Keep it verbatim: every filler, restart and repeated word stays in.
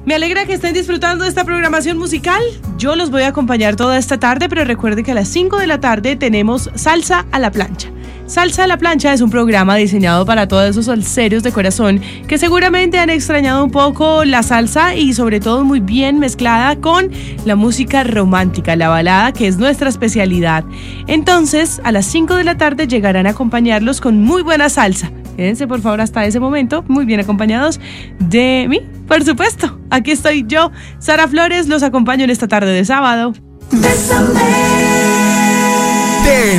Me alegra que estén disfrutando de esta programación musical. Yo los voy a acompañar toda esta tarde, pero recuerde que a las cinco de la tarde tenemos Salsa a la Plancha. Salsa a la Plancha es un programa diseñado para todos esos salseros de corazón que seguramente han extrañado un poco la salsa y sobre todo muy bien mezclada con la música romántica, la balada, que es nuestra especialidad. Entonces, a las cinco de la tarde llegarán a acompañarlos con muy buena salsa. Quédense por favor hasta ese momento, muy bien acompañados de mí, por supuesto. Aquí estoy yo, Sara Flores, los acompaño en esta tarde de sábado. Bésame. De